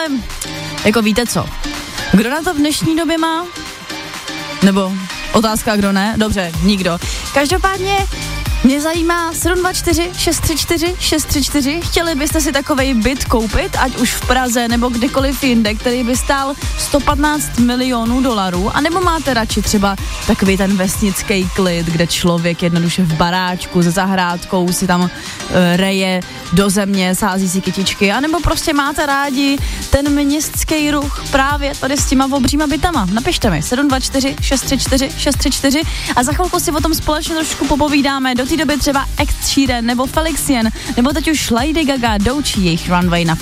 ale jako víte co, kdo na to v dnešní době má? Nebo otázka, kdo ne? Dobře, nikdo. Každopádně mě zajímá 724 634 634. Chtěli byste si takovej byt koupit, ať už v Praze nebo kdekoliv jinde, který by stál 115 milionů dolarů, anebo máte radši třeba takový ten vesnický klid, kde člověk jednoduše v baráčku se zahrádkou si tam reje do země, sází si kytičky, anebo prostě máte rádi ten městský ruch právě tady s těma obříma bytama. Napište mi 724 634 634 a za chvilku si o tom společně trošku popovídáme. Do té doby třeba Ed Sheeran nebo Felix Jen, nebo teď už Lady Gaga, Doechii, jejich Runway na